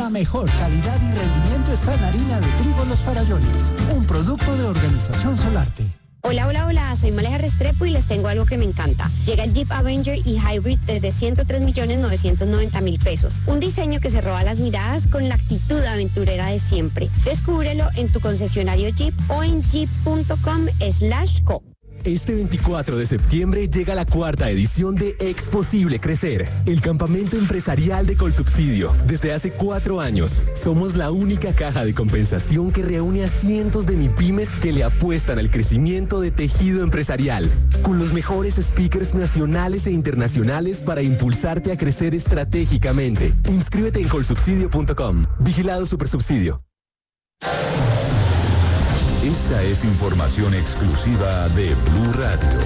La mejor calidad y rendimiento está en harina de trigo Los Farallones, un producto de Organización Solarte. Hola, hola, hola, soy Maleja Restrepo y les tengo algo que me encanta. Llega el Jeep Avenger y Hybrid desde 103.990.000 pesos. Un diseño que se roba las miradas con la actitud aventurera de siempre. Descúbrelo en tu concesionario Jeep o en jeep.com/co. Este 24 de septiembre llega la 4ª edición de Exposible Crecer, el campamento empresarial de Colsubsidio. Desde hace 4 años, somos la única caja de compensación que reúne a cientos de MIPYMES que le apuestan al crecimiento de tejido empresarial, con los mejores speakers nacionales e internacionales para impulsarte a crecer estratégicamente. Inscríbete en colsubsidio.com. Vigilado Supersubsidio. Esta es información exclusiva de Blue Radio.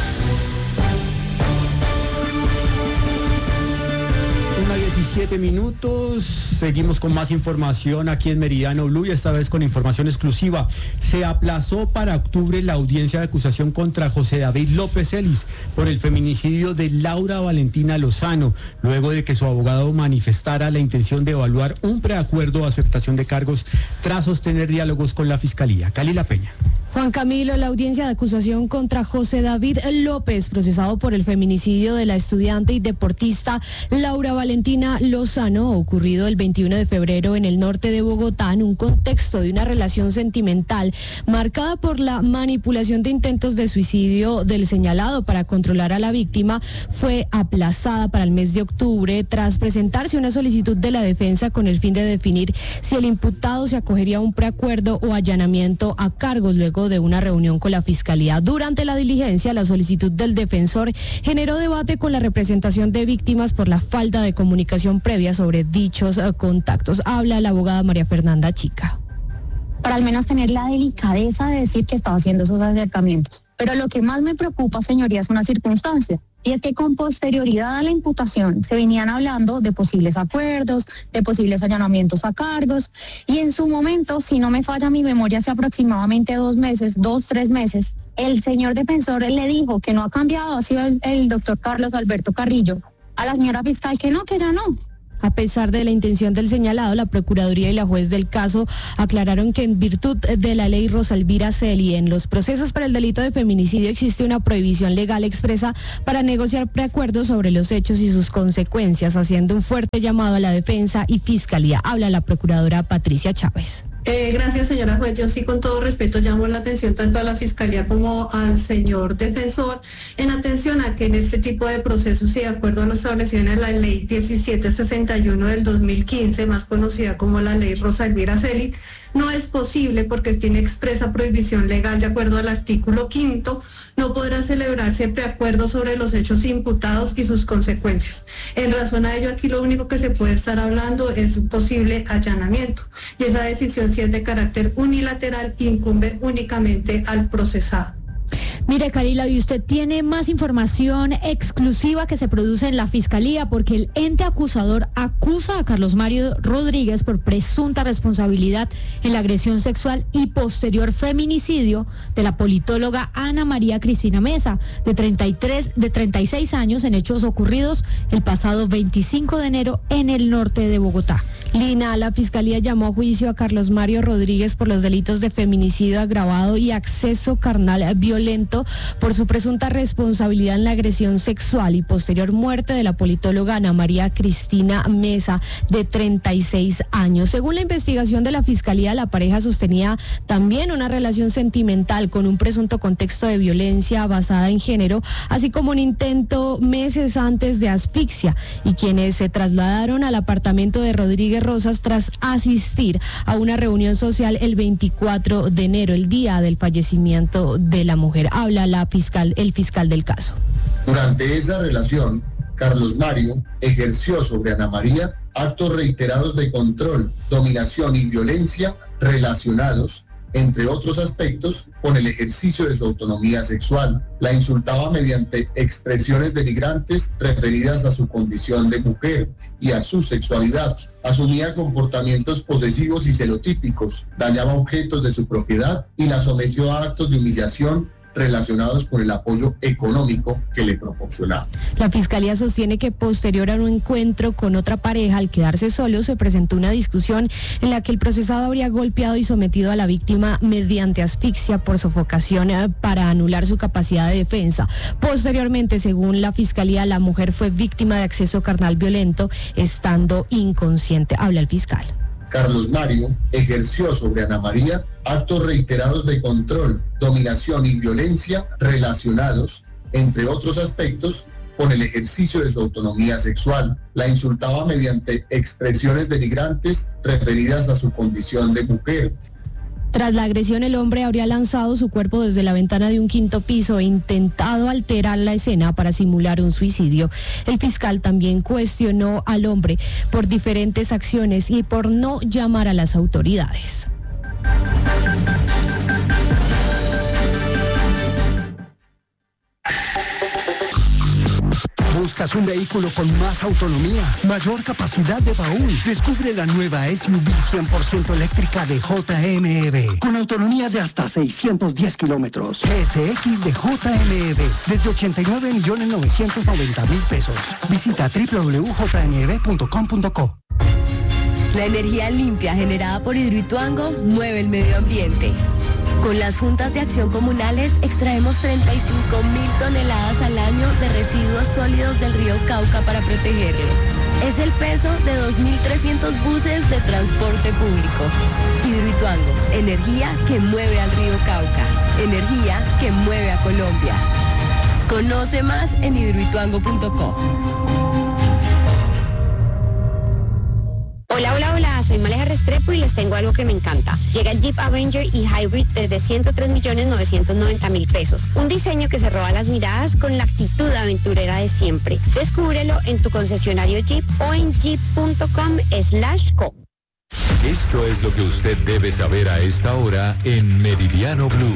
1:17. Seguimos con más información aquí en Meridiano Blue y esta vez con información exclusiva. Se aplazó para octubre la audiencia de acusación contra José David López Ellis por el feminicidio de Laura Valentina Lozano, luego de que su abogado manifestara la intención de evaluar un preacuerdo de aceptación de cargos tras sostener diálogos con la Fiscalía. Calila Peña. Juan Camilo, la audiencia de acusación contra José David López, procesado por el feminicidio de la estudiante y deportista Laura Valentina Lozano, ocurrido el 21 de febrero en el norte de Bogotá, en un contexto de una relación sentimental marcada por la manipulación de intentos de suicidio del señalado para controlar a la víctima, fue aplazada para el mes de octubre tras presentarse una solicitud de la defensa con el fin de definir si el imputado se acogería a un preacuerdo o allanamiento a cargos luego de una reunión con la Fiscalía. Durante la diligencia, la solicitud del defensor generó debate con la representación de víctimas por la falta de comunicación previa sobre dichos contactos. Habla la abogada María Fernanda Chica. Para al menos tener la delicadeza de decir que estaba haciendo esos acercamientos. Pero lo que más me preocupa, señoría, es una circunstancia, y es que con posterioridad a la imputación se venían hablando de posibles acuerdos, de posibles allanamientos a cargos, y en su momento, si no me falla mi memoria, hace aproximadamente 2-3 meses, el señor defensor le dijo que no ha cambiado, ha sido el doctor Carlos Alberto Carrillo, a la señora fiscal que ya no. A pesar de la intención del señalado, la Procuraduría y la juez del caso aclararon que en virtud de la ley Rosa Elvira Celi, en los procesos para el delito de feminicidio existe una prohibición legal expresa para negociar preacuerdos sobre los hechos y sus consecuencias, haciendo un fuerte llamado a la defensa y fiscalía. Habla la procuradora Patricia Chávez. Gracias, señora juez. Yo sí, con todo respeto, llamo la atención tanto a la Fiscalía como al señor defensor en atención a que en este tipo de procesos y de acuerdo a lo establecido en la ley 1761 del 2015, más conocida como la ley Rosa Elvira Celi, no es posible porque tiene expresa prohibición legal de acuerdo al artículo 5, no podrá celebrarse preacuerdo sobre los hechos imputados y sus consecuencias. En razón a ello, aquí lo único que se puede estar hablando es un posible allanamiento, y esa decisión, si es de carácter unilateral, incumbe únicamente al procesado. Mire, Calila, y usted tiene más información exclusiva que se produce en la Fiscalía porque el ente acusador acusa a Carlos Mario Rodríguez por presunta responsabilidad en la agresión sexual y posterior feminicidio de la politóloga Ana María Cristina Mesa, de 36 años, en hechos ocurridos el pasado 25 de enero en el norte de Bogotá. Lina, la Fiscalía llamó a juicio a Carlos Mario Rodríguez por los delitos de feminicidio agravado y acceso carnal violento por su presunta responsabilidad en la agresión sexual y posterior muerte de la politóloga Ana María Cristina Mesa, de 36 años. Según la investigación de la Fiscalía, la pareja sostenía también una relación sentimental con un presunto contexto de violencia basada en género, así como un intento meses antes de asfixia, y quienes se trasladaron al apartamento de Rodríguez Rosas tras asistir a una reunión social el 24 de enero, el día del fallecimiento de la mujer. Habla el fiscal del caso. Durante esa relación, Carlos Mario ejerció sobre Ana María actos reiterados de control, dominación y violencia relacionados, entre otros aspectos, con el ejercicio de su autonomía sexual. La insultaba mediante expresiones denigrantes referidas a su condición de mujer y a su sexualidad. Asumía comportamientos posesivos y celotípicos, dañaba objetos de su propiedad y la sometió a actos de humillación relacionados con el apoyo económico que le proporcionaba. La Fiscalía sostiene que posterior a un encuentro con otra pareja, al quedarse solo, se presentó una discusión en la que el procesado habría golpeado y sometido a la víctima mediante asfixia por sofocación para anular su capacidad de defensa. Posteriormente, según la Fiscalía, la mujer fue víctima de acceso carnal violento, estando inconsciente. Habla el fiscal. Carlos Mario ejerció sobre Ana María actos reiterados de control, dominación y violencia relacionados, entre otros aspectos, con el ejercicio de su autonomía sexual. La insultaba mediante expresiones denigrantes referidas a su condición de mujer. Tras la agresión, el hombre habría lanzado su cuerpo desde la ventana de un quinto piso e intentado alterar la escena para simular un suicidio. El fiscal también cuestionó al hombre por diferentes acciones y por no llamar a las autoridades. ¿Buscas un vehículo con más autonomía, mayor capacidad de baúl? Descubre la nueva SUV 100% eléctrica de JMEV, con autonomía de hasta 610 kilómetros. GSX de JMEV, desde 89.990.000 pesos. Visita www.jmev.com.co. La energía limpia generada por Hidroituango mueve el medio ambiente. Con las juntas de acción comunales extraemos 35.000 toneladas al año de residuos sólidos del río Cauca para protegerlo. Es el peso de 2.300 buses de transporte público. Hidroituango, energía que mueve al río Cauca, energía que mueve a Colombia. Conoce más en hidroituango.co. Hola, soy Maleja Restrepo y les tengo algo que me encanta. Llega el Jeep Avenger y Hybrid desde 103.990.000 pesos. Un diseño que se roba las miradas con la actitud aventurera de siempre. Descúbrelo en tu concesionario Jeep o en jeep.com/co. Esto es lo que usted debe saber a esta hora en Meridiano Blue.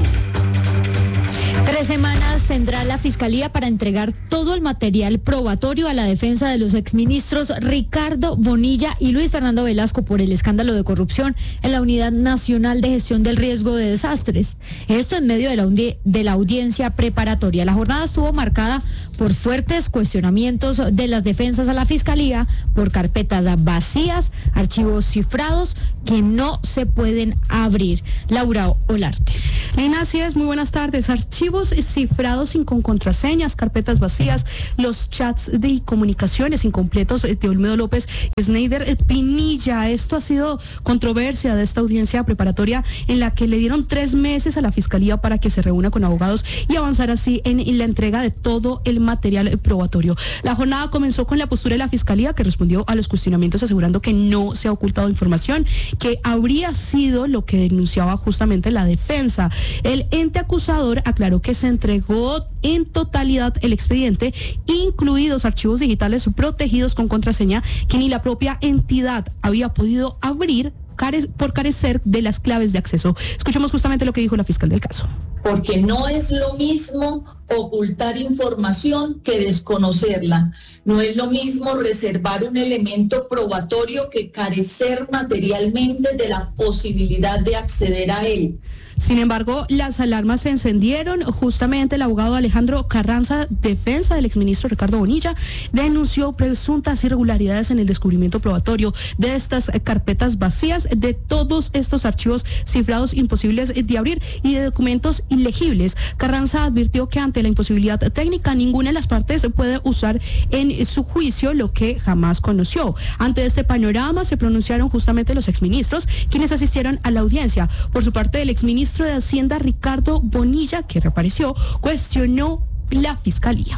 3 semanas tendrá la Fiscalía para entregar todo el material probatorio a la defensa de los exministros Ricardo Bonilla y Luis Fernando Velasco por el escándalo de corrupción en la Unidad Nacional de Gestión del Riesgo de Desastres. Esto en medio de la audiencia preparatoria. La jornada estuvo marcada por fuertes cuestionamientos de las defensas a la Fiscalía por carpetas vacías, archivos cifrados que no se pueden abrir. Laura Olarte. Lina, así es, muy buenas tardes. Archivos cifrados sin con contraseñas, carpetas vacías, los chats de comunicaciones incompletos de Olmedo López y Snyder Pinilla. Esto ha sido controversia de esta audiencia preparatoria en la que le dieron 3 meses a la Fiscalía para que se reúna con abogados y avanzar así en la entrega de todo el material probatorio. La jornada comenzó con la postura de la Fiscalía, que respondió a los cuestionamientos asegurando que no se ha ocultado información, que habría sido lo que denunciaba justamente la defensa. El ente acusador aclaró que se entregó en totalidad el expediente, incluidos archivos digitales protegidos con contraseña que ni la propia entidad había podido abrir por carecer de las claves de acceso. Escuchemos justamente lo que dijo la fiscal del caso. Porque no es lo mismo ocultar información que desconocerla. No es lo mismo reservar un elemento probatorio que carecer materialmente de la posibilidad de acceder a él. Sin embargo, las alarmas se encendieron. Justamente el abogado Alejandro Carranza, defensa del exministro Ricardo Bonilla, denunció presuntas irregularidades en el descubrimiento probatorio de estas carpetas vacías, de todos estos archivos cifrados imposibles de abrir y de documentos ilegibles. Carranza advirtió que ante la imposibilidad técnica, ninguna de las partes puede usar en su juicio lo que jamás conoció. Ante este panorama se pronunciaron justamente los exministros, quienes asistieron a la audiencia. Por su parte, el exministro de Hacienda Ricardo Bonilla, que reapareció, cuestionó la Fiscalía.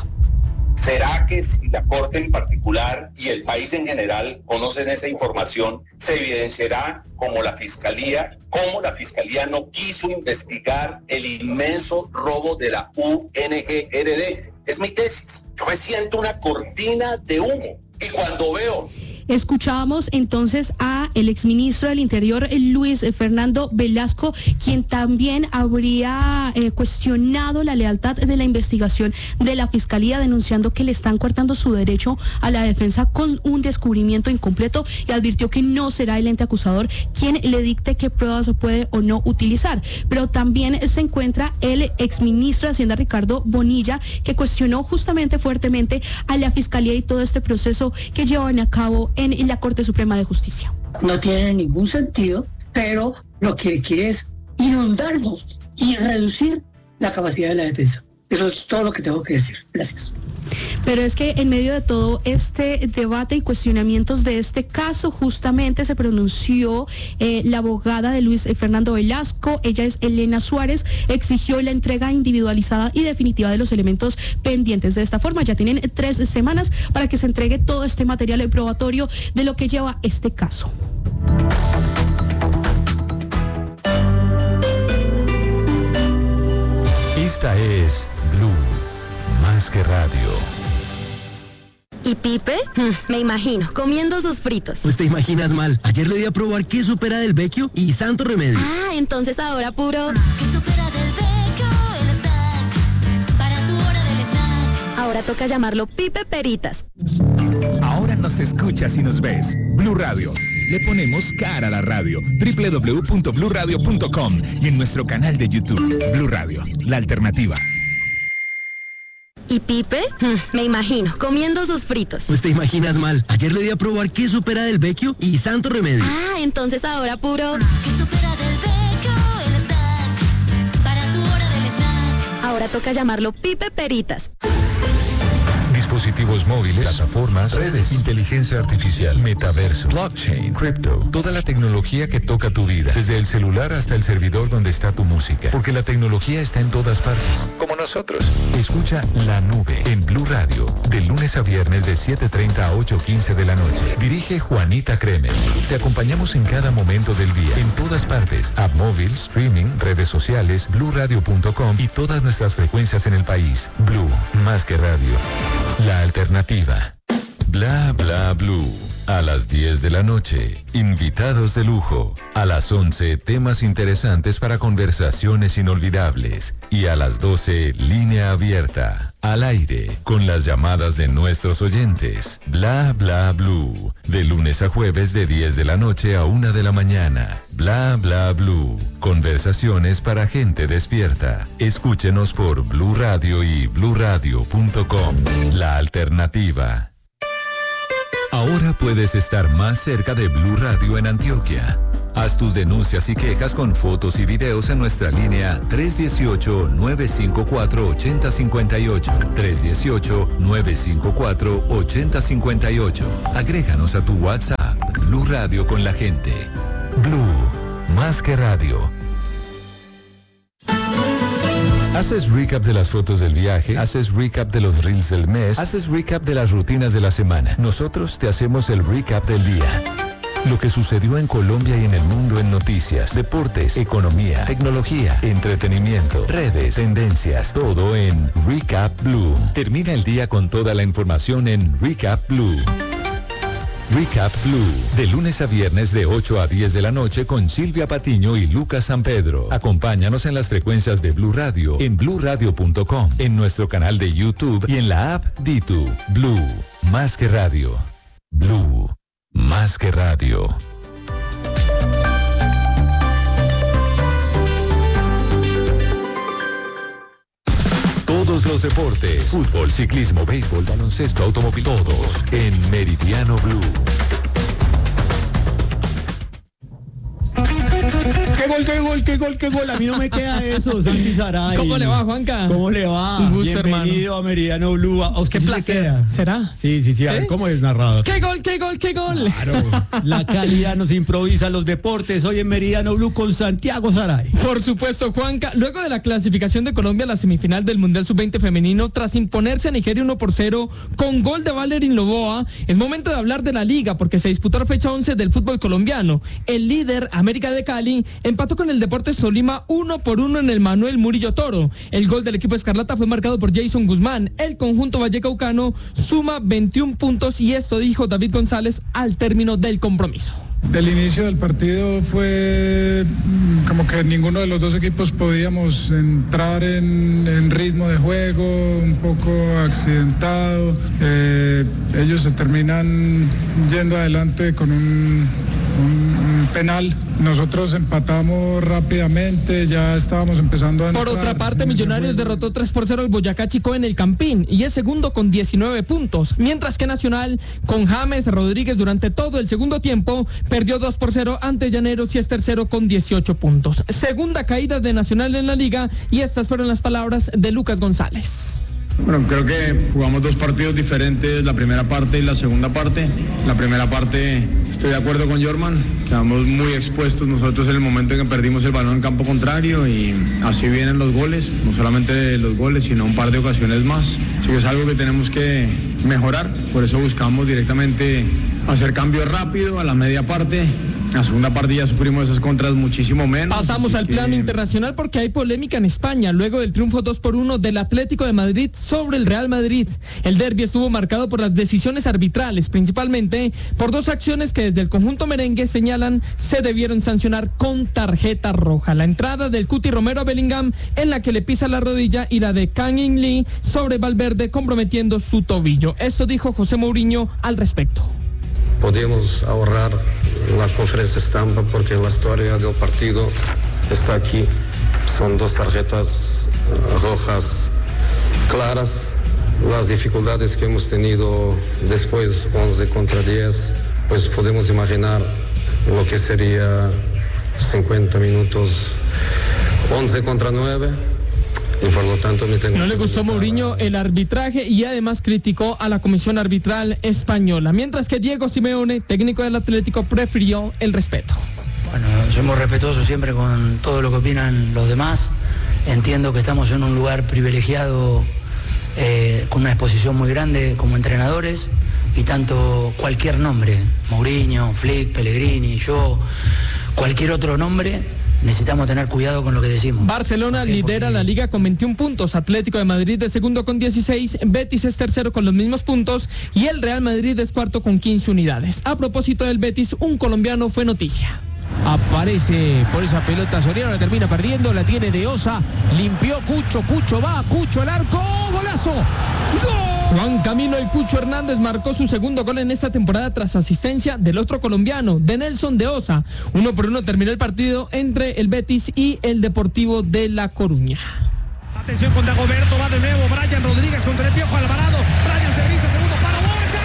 ¿Será que si la Corte en particular y el país en general conocen esa información, se evidenciará como la Fiscalía no quiso investigar el inmenso robo de la UNGRD? Es mi tesis. Yo me siento una cortina de humo. Y cuando veo Escuchábamos entonces a el exministro del Interior, Luis Fernando Velasco, quien también habría cuestionado la lealtad de la investigación de la Fiscalía, denunciando que le están cortando su derecho a la defensa con un descubrimiento incompleto, y advirtió que no será el ente acusador quien le dicte qué pruebas puede o no utilizar. Pero también se encuentra el exministro de Hacienda, Ricardo Bonilla, que cuestionó justamente fuertemente a la Fiscalía y todo este proceso que llevan a cabo en la Corte Suprema de Justicia. No tiene ningún sentido, pero lo que quiere es inundarnos y reducir la capacidad de la defensa. Eso es todo lo que tengo que decir. Gracias. Pero es que en medio de todo este debate y cuestionamientos de este caso, justamente se pronunció la abogada de Luis Fernando Velasco. Ella es Elena Suárez. Exigió la entrega individualizada y definitiva de los elementos pendientes. De esta forma ya tienen 3 semanas para que se entregue todo este material probatorio de lo que lleva este caso. Esta es Blue, más que radio. ¿Y Pipe? Me imagino, comiendo sus fritos. Pues te imaginas mal. Ayer le di a probar queso pera del Vecchio y santo remedio. Ah, entonces ahora puro... Queso pera del Vecchio, el snack. Para tu hora del snack. Ahora toca llamarlo Pipe Peritas. Ahora nos escuchas y nos ves. Blue Radio. Le ponemos cara a la radio. www.bluradio.com y en nuestro canal de YouTube. Blue Radio, la alternativa. ¿Y Pipe? Me imagino, comiendo sus fritos. Pues te imaginas mal. Ayer le di a probar queso pera del Vecchio y santo remedio. Ah, entonces ahora puro... Queso pera del Vecchio, el snack. Para tu hora del snack. Ahora toca llamarlo Pipe Peritas. Dispositivos móviles, plataformas, redes, inteligencia artificial, metaverso, blockchain, cripto, toda la tecnología que toca tu vida, desde el celular hasta el servidor donde está tu música, porque la tecnología está en todas partes, como nosotros. Escucha La Nube en Blue Radio, de lunes a viernes de 7:30 a 8:15 de la noche. Dirige Juanita Kremer. Te acompañamos en cada momento del día, en todas partes, app móvil, streaming, redes sociales, bluradio.com y todas nuestras frecuencias en el país. Blue, más que radio. La alternativa. Bla bla blue. A las 10 de la noche, invitados de lujo. A las 11, temas interesantes para conversaciones inolvidables. Y a las 12, línea abierta. Al aire, con las llamadas de nuestros oyentes. Bla bla blue. De lunes a jueves de 10 de la noche a 1 de la mañana. Bla bla blue. Conversaciones para gente despierta. Escúchenos por Blue Radio y bluradio.com. La alternativa. Ahora puedes estar más cerca de Blue Radio en Antioquia. Haz tus denuncias y quejas con fotos y videos en nuestra línea 318-954-8058. 318-954-8058. Agréganos a tu WhatsApp. Blue Radio con la gente. Blue, más que radio. Haces recap de las fotos del viaje, haces recap de los reels del mes, haces recap de las rutinas de la semana. Nosotros te hacemos el recap del día. Lo que sucedió en Colombia y en el mundo en noticias, deportes, economía, tecnología, entretenimiento, redes, tendencias, todo en Recap Blue. Termina el día con toda la información en Recap Blue. Recap Blue, de lunes a viernes de 8 a 10 de la noche con Silvia Patiño y Lucas San Pedro. Acompáñanos en las frecuencias de Blue Radio, en bluradio.com, en nuestro canal de YouTube y en la app Ditu. Blue, más que radio. Blue, más que radio. Todos los deportes, fútbol, ciclismo, béisbol, baloncesto, automóvil, todos en Meridiano Blue. ¡Qué gol, qué gol, qué gol, qué gol! A mí no me queda eso, Santi Saray. ¿Cómo le va, Juanca? ¿Cómo le va? Un gusto, Bienvenido a Meridiano Blue. Qué placer. ¿Será? Sí. A ver, ¿cómo es narrador? ¡Qué gol, qué gol, qué gol! Claro, la calidad nos improvisa los deportes. Hoy en Meridiano Blue con Santiago Saray. Por supuesto, Juanca. Luego de la clasificación de Colombia a la semifinal del Mundial Sub-20 femenino, tras imponerse a Nigeria 1-0 con gol de Valerín Loboa, es momento de hablar de la liga porque se disputó la fecha 11 del fútbol colombiano. El líder, América de Cali, empató con el Deportes Tolima 1-1 en el Manuel Murillo Toro. El gol del equipo escarlata fue marcado por Jason Guzmán. El conjunto vallecaucano suma 21 puntos y esto dijo David González al término del compromiso. El inicio del partido fue como que ninguno de los dos equipos podíamos entrar en ritmo de juego, un poco accidentado. Ellos se terminan yendo adelante con un penal. Nosotros empatamos rápidamente, ya estábamos empezando a entrar. Por otra parte, Millonarios derrotó 3-0 al Boyacá Chico en el Campín y es segundo con 19 puntos, mientras que Nacional, con James Rodríguez durante todo el segundo tiempo, perdió 2-0 ante Llaneros y es tercero con 18 puntos. Segunda caída de Nacional en la liga y estas fueron las palabras de Lucas González. Bueno, creo que jugamos dos partidos diferentes, la primera parte y la segunda parte. La primera parte estoy de acuerdo con Jorman, quedamos muy expuestos nosotros en el momento en que perdimos el balón en campo contrario y así vienen los goles, no solamente los goles, sino un par de ocasiones más. Así que es algo que tenemos que mejorar, por eso buscamos directamente hacer cambio rápido a la media parte. En la segunda parte ya sufrimos esas contras muchísimo menos. Pasamos al plano internacional porque hay polémica en España luego del triunfo 2-1 del Atlético de Madrid sobre el Real Madrid. El derbi estuvo marcado por las decisiones arbitrales, principalmente por dos acciones que desde el conjunto merengue señalan se debieron sancionar con tarjeta roja. La entrada del Cuti Romero a Bellingham en la que le pisa la rodilla y la de Kang In Lee sobre Valverde comprometiendo su tobillo. Esto dijo José Mourinho al respecto. Podemos ahorrar la conferencia estampa porque la historia del partido está aquí. Son dos tarjetas rojas claras. Las dificultades que hemos tenido después, 11 contra 10, pues podemos imaginar lo que sería 50 minutos, 11 contra 9. Y por lo tanto no le gustó Mourinho el arbitraje y además criticó a la comisión arbitral española, mientras que Diego Simeone, técnico del Atlético, prefirió el respeto. Bueno, somos respetuosos siempre con todo lo que opinan los demás. Entiendo que estamos en un lugar privilegiado con una exposición muy grande como entrenadores y tanto cualquier nombre, Mourinho, Flick, Pellegrini, yo, cualquier otro nombre, necesitamos tener cuidado con lo que decimos. Barcelona lidera la liga con 21 puntos, Atlético de Madrid es segundo con 16, Betis es tercero con los mismos puntos y el Real Madrid es cuarto con 15 unidades. A propósito del Betis, un colombiano fue noticia. Aparece por esa pelota Soriano, la termina perdiendo, la tiene de Osa, limpió Cucho va, Cucho al arco, ¡golazo! ¡Gol! Juan Camilo El Cucho Hernández marcó su segundo gol en esta temporada tras asistencia del otro colombiano, de Nelson de Osa. 1-1 terminó el partido entre el Betis y el Deportivo de La Coruña. Atención con Dagoberto, va de nuevo Brian Rodríguez contra el Piojo Alvarado, Brian servicio, segundo palo, Borja.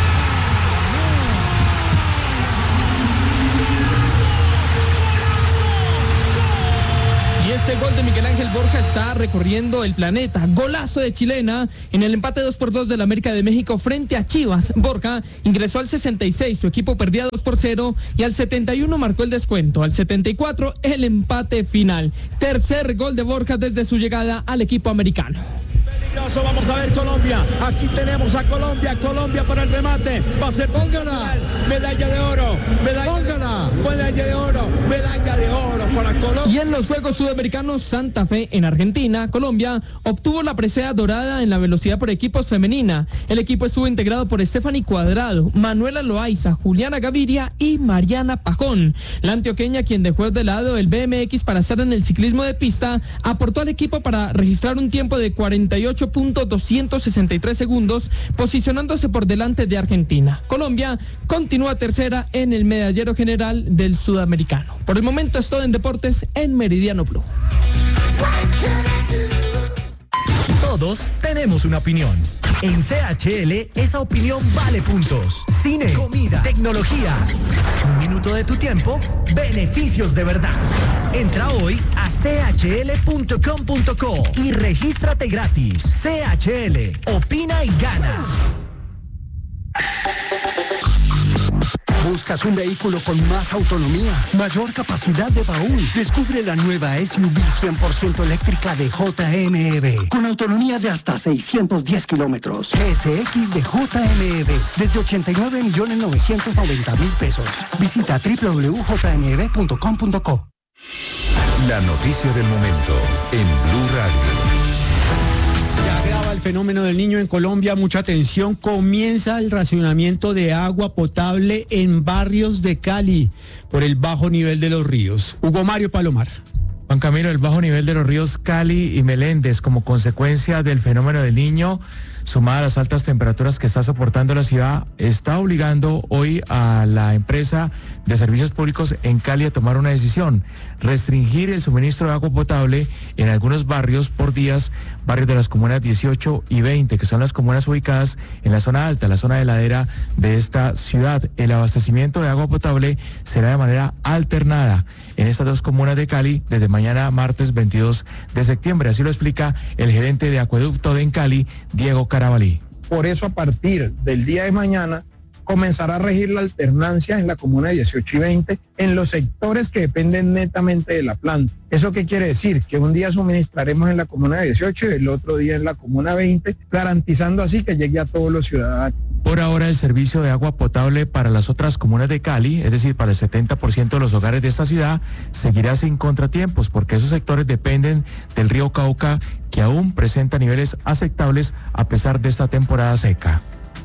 Y este gol de Miguel Ángel Borja está recorriendo el planeta. Golazo de chilena en el empate 2-2 del América de México frente a Chivas. Borja ingresó al 66, su equipo perdía 2-0 y al 71 marcó el descuento. Al 74 el empate final. Tercer gol de Borja desde su llegada al equipo americano. Peligroso, vamos a ver Colombia. Aquí tenemos a Colombia para el remate. Va a ser medalla de oro, medalla de oro para Colombia. Y en los Juegos Sudamericanos Santa Fe en Argentina, Colombia obtuvo la presea dorada en la velocidad por equipos femenina. El equipo estuvo integrado por Stephanie Cuadrado, Manuela Loaiza, Juliana Gaviria y Mariana Pajón. La antioqueña, quien dejó de lado el BMX para estar en el ciclismo de pista, aportó al equipo para registrar un tiempo de 48.263 segundos, posicionándose por delante de Argentina. Colombia continúa tercera en el medallero general del sudamericano. Por el momento es todo en deportes en Meridiano Blue. Todos tenemos una opinión. En CHL, esa opinión vale puntos. Cine, comida, tecnología. Un minuto de tu tiempo, beneficios de verdad. Entra hoy a chl.com.co y regístrate gratis. CHL, opina y gana. ¿Buscas un vehículo con más autonomía, mayor capacidad de baúl? Descubre la nueva SUV 100% eléctrica de JMEV, con autonomía de hasta 610 kilómetros. GSX de JMEV, desde 89.990.000 pesos. Visita www.jmev.com.co. La noticia del momento en Blue Radio. Se agrava el fenómeno del Niño en Colombia, mucha atención. Comienza el racionamiento de agua potable en barrios de Cali por el bajo nivel de los ríos. Hugo Mario Palomar. Juan Camilo, el bajo nivel de los ríos Cali y Meléndez como consecuencia del fenómeno del Niño, sumada a las altas temperaturas que está soportando la ciudad, está obligando hoy a la empresa de servicios públicos en Cali a tomar una decisión: restringir el suministro de agua potable en algunos barrios por días, barrios de las comunas 18 y 20, que son las comunas ubicadas en la zona alta, la zona de ladera de esta ciudad. El abastecimiento de agua potable será de manera alternada en estas dos comunas de Cali desde mañana martes 22 de septiembre. Así lo explica el gerente de acueducto de Cali, Diego Carabalí. Por eso, a partir del día de mañana comenzará a regir la alternancia en la comuna 18 y 20 en los sectores que dependen netamente de la planta. ¿Eso qué quiere decir? Que un día suministraremos en la comuna 18 y el otro día en la comuna 20, garantizando así que llegue a todos los ciudadanos. Por ahora, el servicio de agua potable para las otras comunas de Cali, es decir, para el 70% de los hogares de esta ciudad, seguirá sin contratiempos, porque esos sectores dependen del río Cauca, que aún presenta niveles aceptables a pesar de esta temporada seca.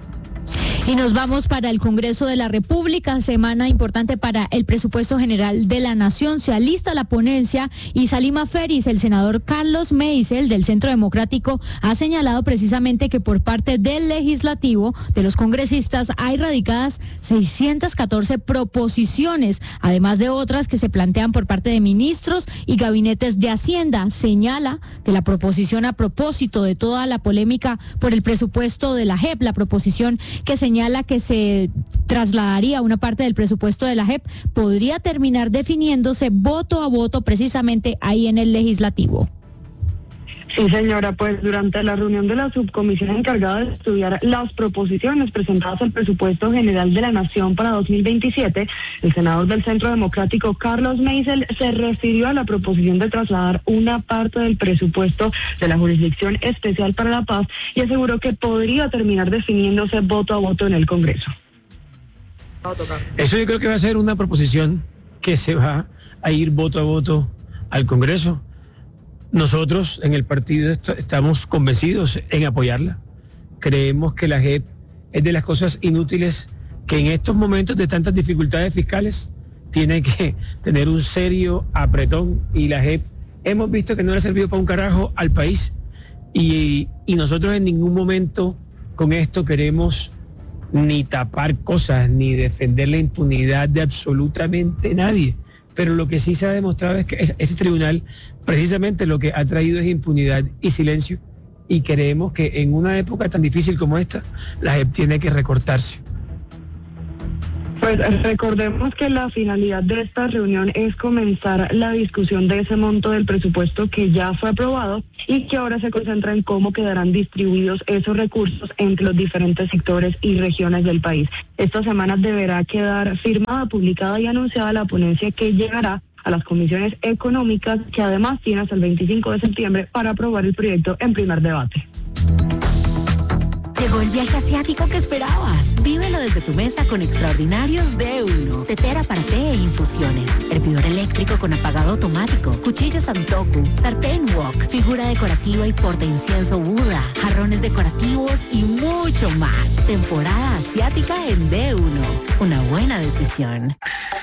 Y nos vamos para el Congreso de la República, semana importante para el presupuesto general de la Nación. Se alista la ponencia y Salima Feris, el senador Carlos Meisel del Centro Democrático, ha señalado precisamente que por parte del legislativo, de los congresistas, hay radicadas 614 proposiciones, además de otras que se plantean por parte de ministros y gabinetes de Hacienda. Señala que la proposición, a propósito de toda la polémica por el presupuesto de la JEP, la proposición que señala que se trasladaría una parte del presupuesto de la JEP, podría terminar definiéndose voto a voto precisamente ahí en el legislativo. Sí, señora, pues durante la reunión de la subcomisión encargada de estudiar las proposiciones presentadas al presupuesto general de la Nación para 2027, el senador del Centro Democrático, Carlos Meisel, se refirió a la proposición de trasladar una parte del presupuesto de la Jurisdicción Especial para la Paz y aseguró que podría terminar definiéndose voto a voto en el Congreso. Eso yo creo que va a ser una proposición que se va a ir voto a voto al Congreso. Nosotros en el partido estamos convencidos en apoyarla. Creemos que la JEP es de las cosas inútiles que en estos momentos de tantas dificultades fiscales tiene que tener un serio apretón, y la JEP hemos visto que no le ha servido para un carajo al país, y nosotros en ningún momento con esto queremos ni tapar cosas ni defender la impunidad de absolutamente nadie. Pero lo que sí se ha demostrado es que este tribunal precisamente lo que ha traído es impunidad y silencio, y creemos que en una época tan difícil como esta, la JEP tiene que recortarse. Pues recordemos que la finalidad de esta reunión es comenzar la discusión de ese monto del presupuesto que ya fue aprobado y que ahora se concentra en cómo quedarán distribuidos esos recursos entre los diferentes sectores y regiones del país. Esta semana deberá quedar firmada, publicada y anunciada la ponencia que llegará a las comisiones económicas, que además tiene hasta el 25 de septiembre para aprobar el proyecto en primer debate. Llegó el viaje asiático que esperabas. Vívelo desde tu mesa con extraordinarios D1. Tetera para té e infusiones. Hervidor eléctrico con apagado automático. Cuchillo Santoku. Sartén wok. Figura decorativa y porta incienso Buda. Jarrones decorativos y mucho más. Temporada asiática en D1. Una buena decisión.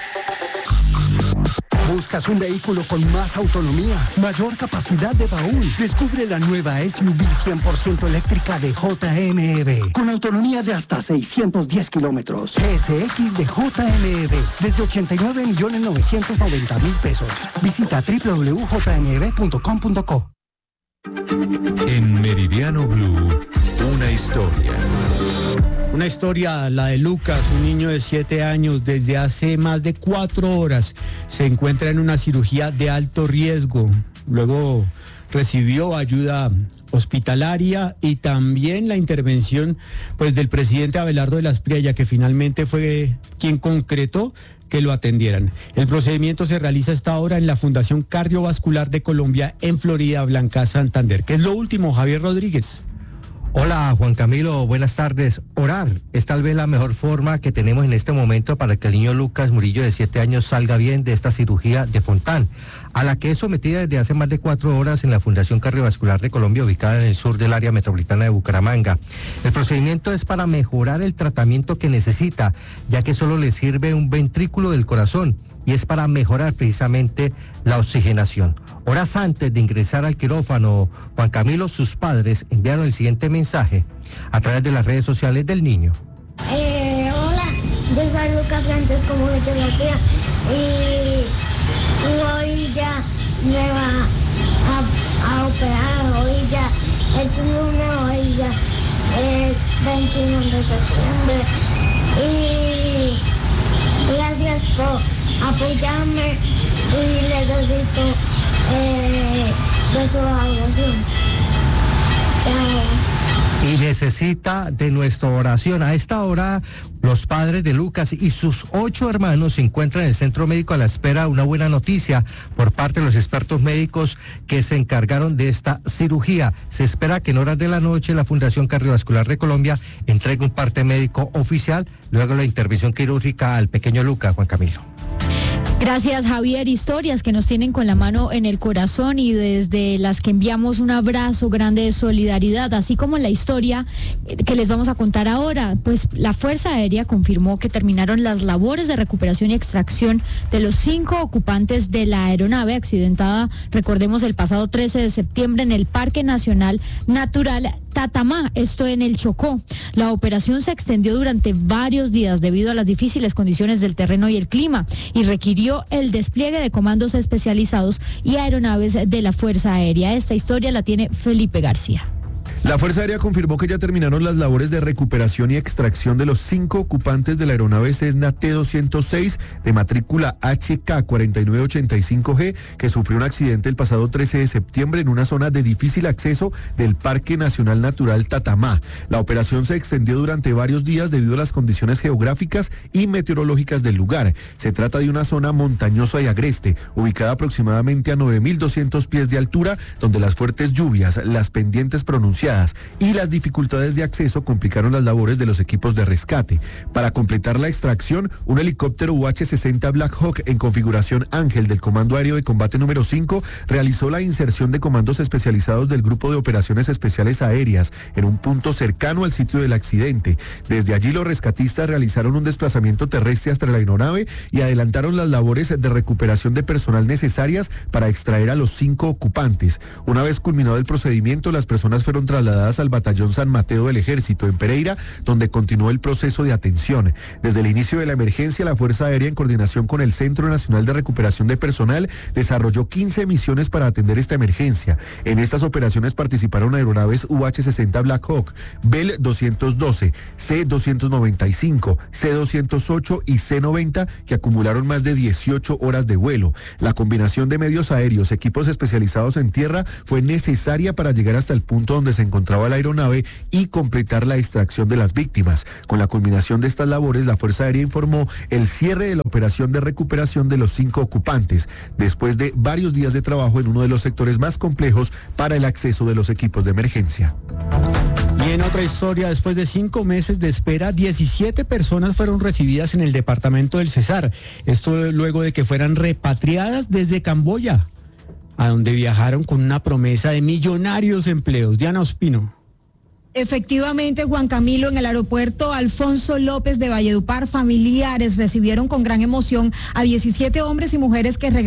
¿Buscas un vehículo con más autonomía, mayor capacidad de baúl? Descubre la nueva SUV 100% eléctrica de JMEV, con autonomía de hasta 610 kilómetros. GSX de JMEV, desde 89.990.000 pesos. Visita www.jmev.com.co. En Meridiano Blue, una historia. Una historia, la de Lucas, un niño de 7 años, desde hace más de 4 horas se encuentra en una cirugía de alto riesgo. Luego recibió ayuda hospitalaria y también la intervención del presidente Abelardo de la Espriella, que finalmente fue quien concretó que lo atendieran. El procedimiento se realiza a esta hora en la Fundación Cardiovascular de Colombia en Florida Blanca, Santander. ¿Qué es lo último, Javier Rodríguez? Hola Juan Camilo, buenas tardes. Orar es tal vez la mejor forma que tenemos en este momento para que el niño Lucas Murillo de 7 años salga bien de esta cirugía de Fontán, a la que es sometida desde hace más de 4 horas en la Fundación Cardiovascular de Colombia, ubicada en el sur del área metropolitana de Bucaramanga. El procedimiento es para mejorar el tratamiento que necesita, ya que solo le sirve un ventrículo del corazón y es para mejorar precisamente la oxigenación. Horas antes de ingresar al quirófano, Juan Camilo, sus padres enviaron el siguiente mensaje a través de las redes sociales del niño. Hola, yo soy Lucas Francesco Murillo García y hoy ya me va a operar, hoy ya es lunes, hoy ya es 21 de septiembre y gracias por apoyarme y necesito de su oración. Chao. Y necesita de nuestra oración. A esta hora, los padres de Lucas y sus 8 hermanos se encuentran en el centro médico a la espera de una buena noticia por parte de los expertos médicos que se encargaron de esta cirugía. Se espera que en horas de la noche la Fundación Cardiovascular de Colombia entregue un parte médico oficial luego de la intervención quirúrgica al pequeño Lucas, Juan Camilo. Gracias, Javier. Historias que nos tienen con la mano en el corazón y desde las que enviamos un abrazo grande de solidaridad, así como la historia que les vamos a contar ahora. Pues la Fuerza Aérea confirmó que terminaron las labores de recuperación y extracción de los 5 ocupantes de la aeronave accidentada, recordemos, el pasado 13 de septiembre en el Parque Nacional Natural Tatamá, esto en el Chocó. La operación se extendió durante varios días debido a las difíciles condiciones del terreno y el clima y requirió el despliegue de comandos especializados y aeronaves de la Fuerza Aérea. Esta historia la tiene Felipe García. La Fuerza Aérea confirmó que ya terminaron las labores de recuperación y extracción de los 5 ocupantes de la aeronave Cessna T-206 de matrícula HK4985G que sufrió un accidente el pasado 13 de septiembre en una zona de difícil acceso del Parque Nacional Natural Tatamá. La operación se extendió durante varios días debido a las condiciones geográficas y meteorológicas del lugar. Se trata de una zona montañosa y agreste, ubicada aproximadamente a 9.200 pies de altura, donde las fuertes lluvias, las pendientes pronunciadas y las dificultades de acceso complicaron las labores de los equipos de rescate. Para completar la extracción, un helicóptero UH-60 Black Hawk en configuración Ángel del Comando Aéreo de Combate número 5 realizó la inserción de comandos especializados del Grupo de Operaciones Especiales Aéreas en un punto cercano al sitio del accidente. Desde allí los rescatistas realizaron un desplazamiento terrestre hasta la aeronave y adelantaron las labores de recuperación de personal necesarias para extraer a los 5 ocupantes. Una vez culminado el procedimiento, las personas fueron trasladadas al Batallón San Mateo del Ejército en Pereira, donde continuó el proceso de atención. Desde el inicio de la emergencia, la Fuerza Aérea, en coordinación con el Centro Nacional de Recuperación de Personal, desarrolló 15 misiones para atender esta emergencia. En estas operaciones participaron aeronaves UH-60 Black Hawk, Bell 212, C-295, C-208 y C-90, que acumularon más de 18 horas de vuelo. La combinación de medios aéreos, equipos especializados en tierra, fue necesaria para llegar hasta el punto donde se encontraba la aeronave y completar la extracción de las víctimas. Con la culminación de estas labores, la Fuerza Aérea informó el cierre de la operación de recuperación de los 5 ocupantes, después de varios días de trabajo en uno de los sectores más complejos para el acceso de los equipos de emergencia. Y en otra historia, después de 5 meses de espera, 17 personas fueron recibidas en el departamento del Cesar. Esto luego de que fueran repatriadas desde Camboya, a donde viajaron con una promesa de millonarios empleos. Diana Ospino. Efectivamente, Juan Camilo, en el aeropuerto Alfonso López de Valledupar, familiares recibieron con gran emoción a 17 hombres y mujeres que regresaron